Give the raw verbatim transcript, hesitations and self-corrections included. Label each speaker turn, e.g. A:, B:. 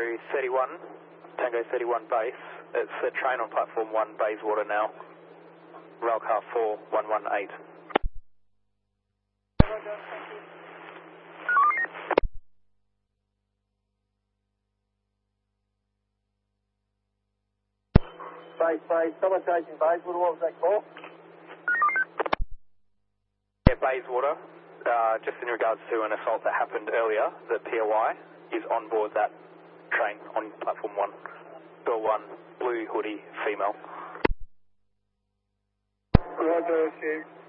A: thirty-one, Tango thirty-one base. It's a train on platform one, Bayswater now. Railcar four one one eight.
B: Base, base, someone chasing Bayswater, what was that call?
A: Yeah, Bayswater, uh, just in regards to an assault that happened earlier, the P O I is on board that train on platform one. Bill one, blue hoodie, female.
B: Roger, shoot.